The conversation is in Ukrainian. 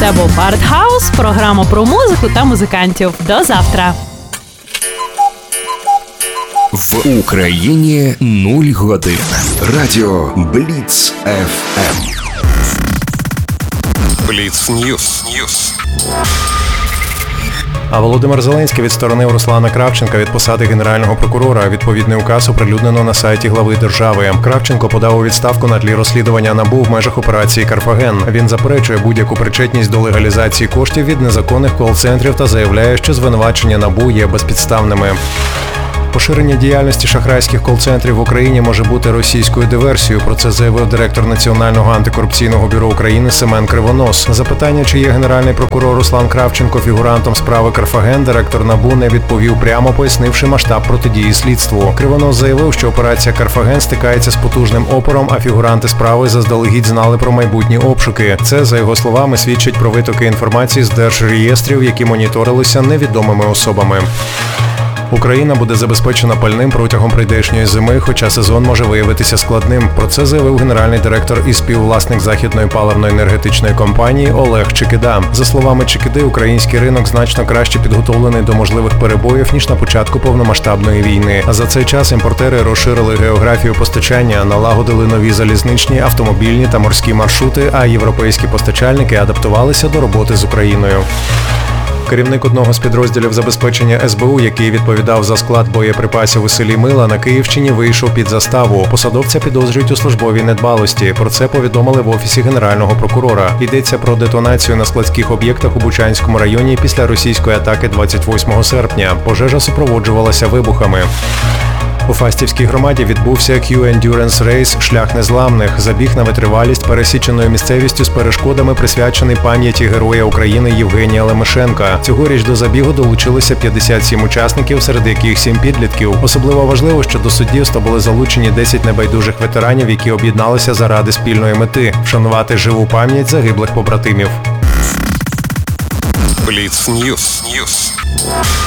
Це був Артхаус, програма про музику та музикантів. До завтра. В Україні 0 годин. Радіо Бліц ФМ. Бліц Ньюс. А Володимир Зеленський відсторонив Руслана Кравченка від посади генерального прокурора. Відповідний указ оприлюднено на сайті глави держави. Кравченко подав у відставку на тлі розслідування НАБУ в межах операції «Карфаген». Він заперечує будь-яку причетність до легалізації коштів від незаконних кол-центрів та заявляє, що звинувачення НАБУ є безпідставними. Поширення діяльності шахрайських кол-центрів в Україні може бути російською диверсією. Про це заявив директор Національного антикорупційного бюро України Семен Кривонос. На запитання, чи є генеральний прокурор Руслан Кравченко фігурантом справи «Карфаген», директор НАБУ не відповів прямо, пояснивши масштаб протидії слідству. Кривонос заявив, що операція «Карфаген» стикається з потужним опором, а фігуранти справи заздалегідь знали про майбутні обшуки. Це, за його словами, свідчить про витоки інформації з держреєстрів, які моніторилися невідомими особами. Україна буде забезпечена пальним протягом прийдешньої зими, хоча сезон може виявитися складним. Про це заявив генеральний директор і співвласник західної паливно-енергетичної компанії Олег Чекида. За словами Чекиди, український ринок значно краще підготовлений до можливих перебоїв, ніж на початку повномасштабної війни. А за цей час імпортери розширили географію постачання, налагодили нові залізничні, автомобільні та морські маршрути, а європейські постачальники адаптувалися до роботи з Україною. Керівник одного з підрозділів забезпечення СБУ, який відповідав за склад боєприпасів у селі Мила на Київщині, вийшов під заставу. Посадовця підозрюють у службовій недбалості. Про це повідомили в Офісі Генерального прокурора. Йдеться про детонацію на складських об'єктах у Бучанському районі після російської атаки 28 серпня. Пожежа супроводжувалася вибухами. У Фастівській громаді відбувся Q-Endurance Race «Шлях незламних». Забіг на витривалість пересіченою місцевістю з перешкодами присвячений пам'яті Героя України Євгенія Лемешенка. Цьогоріч до забігу долучилося 57 учасників, серед яких 7 підлітків. Особливо важливо, що до суддівства були залучені 10 небайдужих ветеранів, які об'єдналися заради спільної мети – вшанувати живу пам'ять загиблих побратимів. Бліц Ньюс.